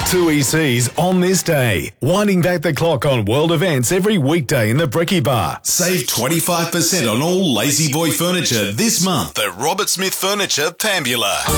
Two ECs on this day. Winding back the clock on world events every weekday in the Brekkie Bar. Save 25% on all Lazy Boy furniture this month at Robert Smith Furniture, Pambula.